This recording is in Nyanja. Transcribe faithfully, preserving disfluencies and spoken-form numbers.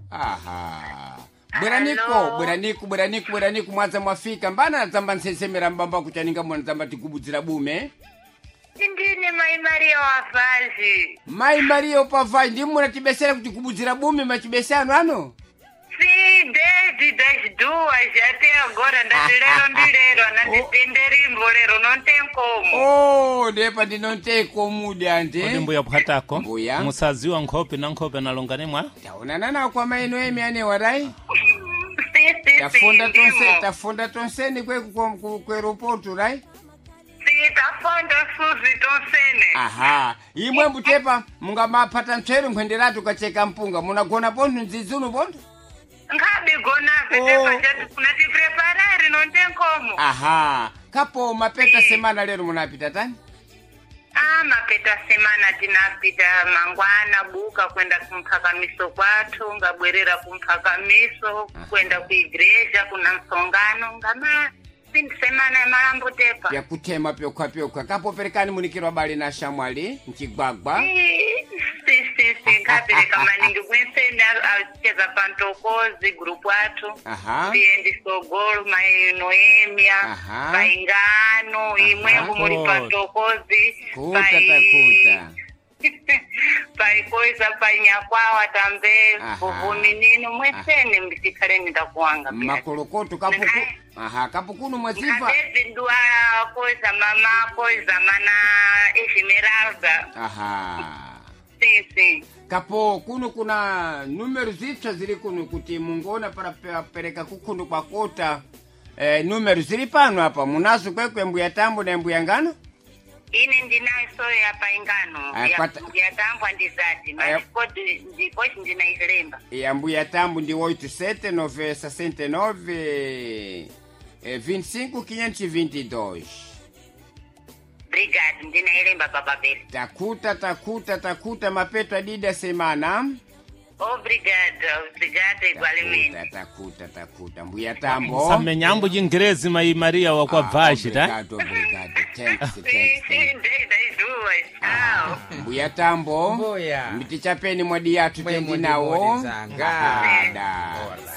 Aha. Bweraniko, bweraniko, bweraniko, bweraniko mwaza mwafika. Mbana zamba nsesemera mbamba kuchaninga mwana zamba tikubudzira bume. Ndine Mai Maria wafazi. Mai Maria pavazi ndi mwana tibesera kuti kubudzira bume machibesano ano? Si David das duas até agora ndatilero ndilero anandipinderimbo lero nontenkomo. Oh, depa ndinontenkomo ante. Odi mbuya bukhatako. Mbuya. Musaziwa nkhope na nkhope nalongane mwa. Taonana na kwa maino emi ane warai. Si si si. Tafunda tonse, tafunda tonseni kwe kwe ropoto rai. Si tafunda suzi tonsene. Aha. Imwe mbutepa munga mapata mtwere mkwenderatu kacheka mpunga. Munagona pontu nzizunu pontu? Ngabe gona petepa Oh. chatu kunati preparare nontenkomo. Aha. Kapo mapeta semana lero munapita tani? Ah, mapeta semana tinapita mangwana buka kwenda kumphakamiso kwathu, ngabwerera kumphakamiso, kwenda kuigreja kuna msongano, ngama sindi semana ya malambo tepa. Ya kutema pyokwa pyokwa. Kapo perekani munikirwa bali na shamwali, mchigwagwa. Si, si, si, ngapeleka maningi kwenseni acheza pantokozi grupu athu. Aha. Tiendi Sogolo, Mai Noemia, Aha. Paingano, imwengu muri Oh. pantokozi. Kuta pai- takuta. pai koisa pai nyakwawa tambe Aha. kuvuminino mwesene mbisikhaleni ndakuwanga pia. Makolokoto kapuku. Ngai. Aha, kapukunu mwazifa. Ngabezi ndua koisa mama koisa mana Esmeralda. Aha. Si, si. Kapo kuno kuna numero zipsa zili kuno kuti mungona para pe- pereka kukundu kwa kota. Eh, numero zili pano hapa. Munazo kwekwe mbuya tambo na mbuya ngano? Ine ndinayo soyo ya Paingano. Ah, Ya kwata- ya tambwa ndizati. Ah, ya- Manikodi ndikoshi ndinailemba. E mbuya tambo ndi oito sete nove sessenta e nove eh, vinte e cinco quinhentos e vinte e dois. Brigade ndinailemba baba Beli. Takuta, takuta, takuta mapeto adida semana. Obrigada, obrigada igualmente. Takuta, takuta, takuta. Mbuya tambo. Samenyambo chingerezi Mai Maria wa kwa vaji ta. Obrigado, obrigado. Thanks, Sim, thanks, sim, thanks. dei das duas. Tchau. Mbuya tambo. Mbuya. Mitichapeni mwadi yatu Mwe tendi mwadi nawo. mwadi zanga. Aha, da. Ora.